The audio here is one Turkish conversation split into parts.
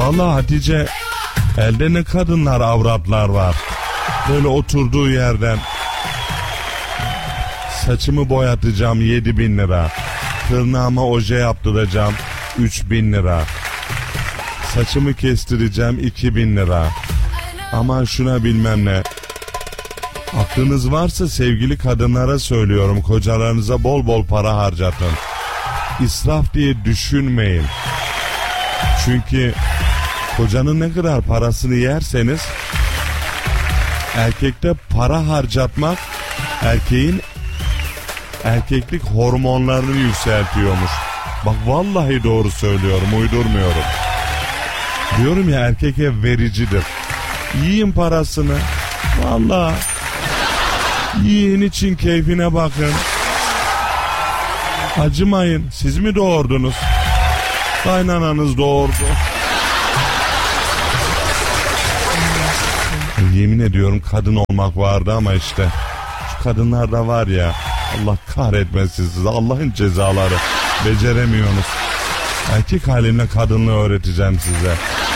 Vallahi Hatice, elde ne kadınlar, avratlar var. Böyle oturduğu yerden saçımı boyatacağım 7.000 lira. Tırnağıma oje yaptıracağım 3.000 lira. Saçımı kestireceğim 2.000 lira. Aman şuna bilmem ne. Aklınız varsa sevgili kadınlara söylüyorum, kocalarınıza bol bol para harcatın. İsraf diye düşünmeyin. Çünkü kocanın ne kadar parasını yerseniz, erkekte para harcatmak erkeğin erkeklik hormonlarını yükseltiyormuş. Bak vallahi doğru söylüyorum, uydurmuyorum. Diyorum ya, erkek ev vericidir. Yiyin parasını. Vallahi yiyin, için keyfine bakın. Acımayın. Siz mi doğurdunuz? Kaynananız doğurdu. Yemin ediyorum kadın olmak vardı ama işte şu kadınlar da var ya, Allah kahretmesin sizi, Allah'ın cezaları, beceremiyorsunuz. Erkek halimle kadınlığı öğreteceğim size.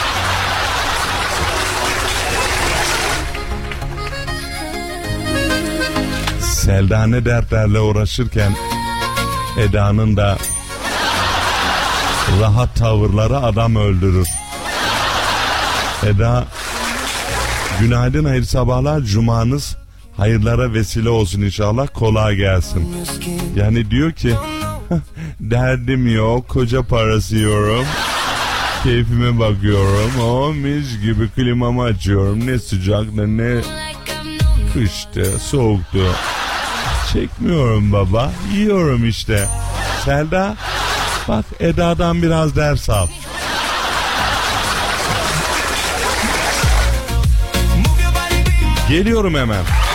Selda ne dertlerle uğraşırken Eda'nın da rahat tavırları adam öldürür. Eda, günaydın, hayır sabahlar, cumanız hayırlara vesile olsun inşallah, kolay gelsin. Yani diyor ki derdim yok, koca parası yiyorum, keyfime bakıyorum, o mis gibi klimamı açıyorum, ne sıcakta ne kıştı soğuktu, çekmiyorum baba, yiyorum işte. Selda, bak Eda'dan biraz ders al. Geliyorum hemen.